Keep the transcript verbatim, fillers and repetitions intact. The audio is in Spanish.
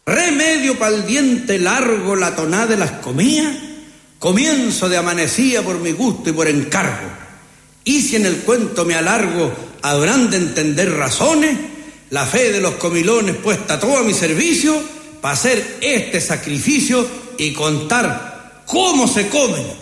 Remedio pa'l diente largo la tonada de las comía, comienzo de amanecía por mi gusto y por encargo. Y si en el cuento me alargo, habrán de entender razones, la fe de los comilones puesta todo a mi servicio, para hacer este sacrificio y contar cómo se comen